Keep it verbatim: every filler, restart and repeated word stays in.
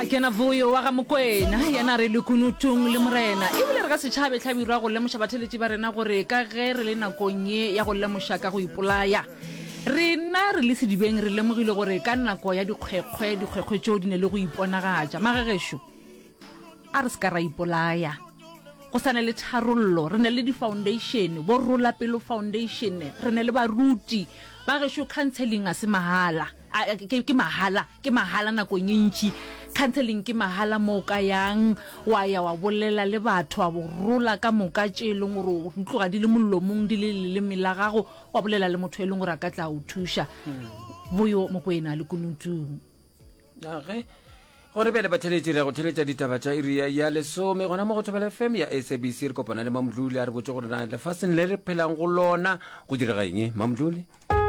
a kena Vuyo wa ga Mokwena yana re le kunutong le morena e bile re ka setšhabe tlhabirwa go lemoša batheletši ba rena gore ka ge re le nakong ye ya go lemoša ka go ipolaya rena re le sedibeng re lemogile gore ka nako ya dikgwekgwe dikgwekgwe tšeo di ne le go iponagatša magagešo a re se ka ra ipolaya go sana le tharollo re ne le di-foundation bo rola pelo foundation re ne le baruti ba gešo counseling a se mahala ke mahala ke mahala nako nyentši counseling ke mahala mo ka yang wa ya wa bolela le batho wa borola ka moka tšeleng gore o tloga di le mollomong di le leleme la gago wa bolela le motho e leng gore a ka tla o thuša Vuyo Mokwena le kunutong age gore bele batheletši re go theletša ditaba tša iri ya lesome gona mo go Thobela F M ya S A B C re kopana le Mamdluli a re botse gore na lefatsheng le re phelang go lona go direga eng Mamdluli?